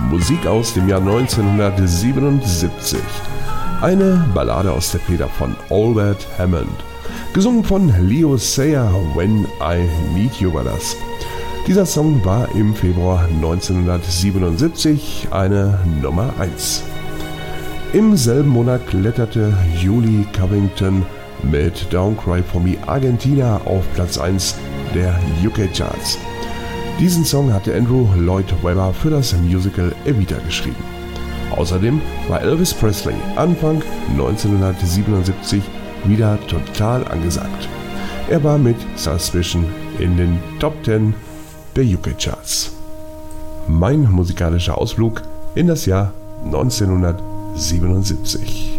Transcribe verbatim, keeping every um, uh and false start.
Musik aus dem Jahr neunzehnhundertsiebenundsiebzig. Eine Ballade aus der Feder von Albert Hammond. Gesungen von Leo Sayer, When I Need You war das. Dieser Song war im Februar neunzehnhundertsiebenundsiebzig eine Nummer eins. Im selben Monat kletterte Julie Covington mit Don't Cry For Me Argentina auf Platz eins der U K Charts. Diesen Song hatte Andrew Lloyd Webber für das Musical Evita geschrieben. Außerdem war Elvis Presley Anfang neunzehnhundertsiebenundsiebzig wieder total angesagt. Er war mit Suspicion in den Top zehn der U K Charts. Mein musikalischer Ausflug in das Jahr neunzehnhundertsiebenundsiebzig.